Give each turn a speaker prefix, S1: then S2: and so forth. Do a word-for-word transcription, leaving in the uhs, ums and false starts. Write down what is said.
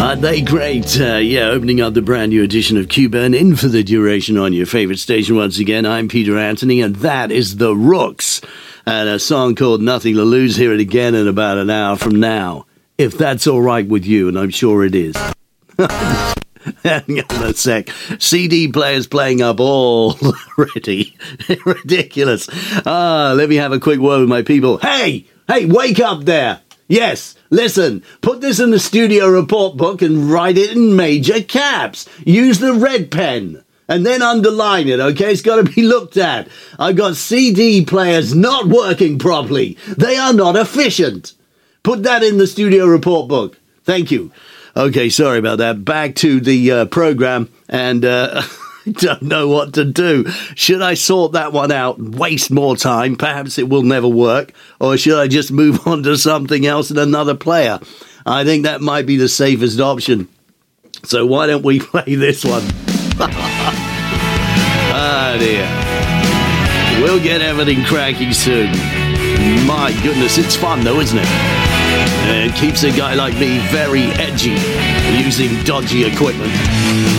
S1: Aren't they great? Uh, yeah, opening up the brand new edition of Q-Burn in for the duration on your favorite station once again. I'm Peter Anthony, and that is The Rooks. And a song called Nothing to Lose. Hear it again in about an hour from now. If that's all right with you, and I'm sure it is. Hang on a sec. C D players playing up already. Ridiculous. Ah, let me have a quick word with my people. Hey! Hey, wake up there! Yes, listen, put this in the studio report book and write it in major caps. Use the red pen and then underline it, okay? It's got to be looked at. I've got C D players not working properly. They are not efficient. Put that in the studio report book. Thank you. Okay, sorry about that. Back to the uh, program, and uh, I don't know what to do. Should I sort that one out and waste more time? Perhaps it will never work. Or should I just move on to something else and another player? I think that might be the safest option. So why don't we play this one? Ah, dear. We'll get everything cracking soon. My goodness, it's fun though, isn't it? It keeps a guy like me very edgy using dodgy equipment.